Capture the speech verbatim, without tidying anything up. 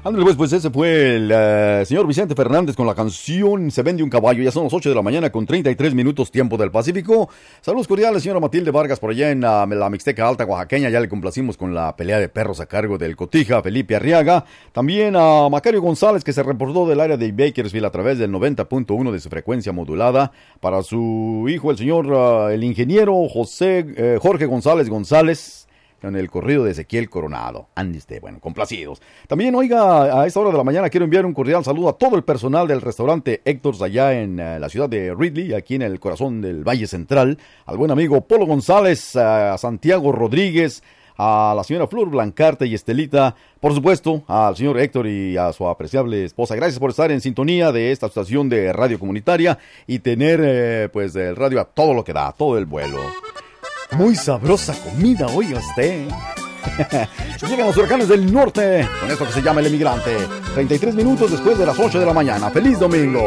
Ándale, pues, pues ese fue el eh, señor Vicente Fernández con la canción Se vende un caballo. Ya son las ocho de la mañana con treinta y tres minutos tiempo del Pacífico. Saludos cordiales, señora Matilde Vargas, por allá en uh, la Mixteca Alta, Oaxaqueña. Ya le complacimos con la pelea de perros a cargo del Cotija, Felipe Arriaga. También a Macario González, que se reportó del área de Bakersfield a través del noventa punto uno de su frecuencia modulada. Para su hijo, el señor, uh, el ingeniero José, eh, Jorge González González, en el corrido de Ezequiel Coronado. Ande usted, bueno, complacidos. También, oiga, a esta hora de la mañana quiero enviar un cordial saludo a todo el personal del restaurante Héctor's allá en uh, la ciudad de Ridley, aquí en el corazón del Valle Central. Al buen amigo Polo González, a Santiago Rodríguez, a la señora Flor Blancarte y Estelita, por supuesto, al señor Héctor y a su apreciable esposa. Gracias por estar en sintonía de esta estación de radio comunitaria y tener, eh, pues, el radio a todo lo que da, a todo el vuelo. Muy sabrosa comida, oiga usted. Llegan los huracanes del norte con esto que se llama El Emigrante. treinta y tres minutos después de las ocho de la mañana. ¡Feliz domingo!